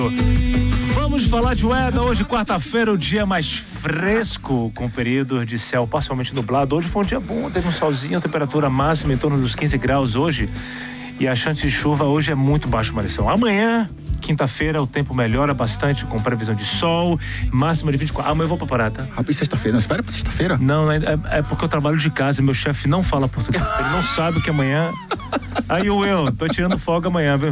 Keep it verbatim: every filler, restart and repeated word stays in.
Vamos falar de weather. Hoje, quarta-feira, o dia mais fresco, com período de céu parcialmente nublado. Hoje foi um dia bom, teve um solzinho, a temperatura máxima em torno dos quinze graus hoje. E a chance de chuva hoje é muito baixa, Marição. Amanhã, quinta-feira, o tempo melhora bastante, com previsão de sol, máxima de vinte e quatro. Amanhã eu vou pra Parata. Rapaz, sexta-feira, não espera pra sexta-feira? Não, é, é porque eu trabalho de casa, meu chefe não fala português. Ele não sabe que amanhã... Aí o eu, tô tirando folga amanhã, viu?